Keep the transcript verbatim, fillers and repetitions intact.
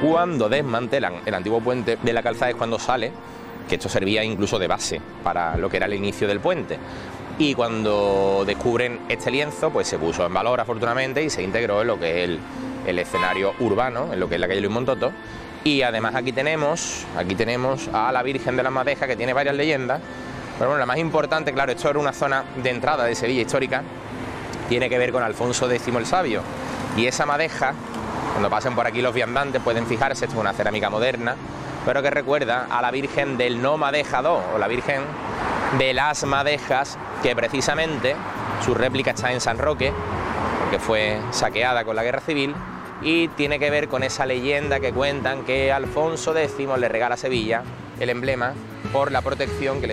Cuando desmantelan el antiguo puente de la Calzada es cuando sale, que esto servía incluso de base para lo que era el inicio del puente. Y cuando descubren este lienzo, pues se puso en valor afortunadamente y se integró en lo que es el, el escenario urbano, en lo que es la calle Luis Montoto. Y además aquí tenemos, aquí tenemos a la Virgen de las Madejas, que tiene varias leyendas. Pero bueno, la más importante, claro, esto era una zona de entrada de Sevilla histórica, tiene que ver con Alfonso décimo el Sabio. Y esa madeja, cuando pasen por aquí los viandantes pueden fijarse, esto es una cerámica moderna, pero que recuerda a la Virgen del No Madejado, o la Virgen de las Madejas, que precisamente su réplica está en San Roque, porque fue saqueada con la Guerra Civil, y tiene que ver con esa leyenda que cuentan que Alfonso décimo le regala a Sevilla el emblema por la protección que le